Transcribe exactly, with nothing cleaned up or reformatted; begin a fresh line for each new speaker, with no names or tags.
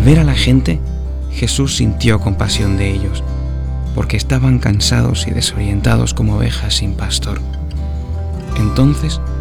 ver a la gente, Jesús sintió compasión de ellos, porque estaban cansados y desorientados como ovejas sin pastor. Entonces